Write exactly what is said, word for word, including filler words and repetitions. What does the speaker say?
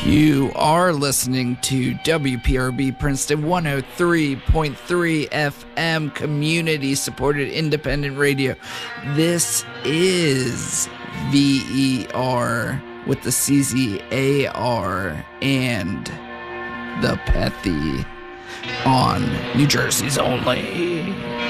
You are listening to W P R B Princeton one oh three point three F M, community-supported independent radio. This is V E R with the C Z A R and the Pethy on New Jersey's only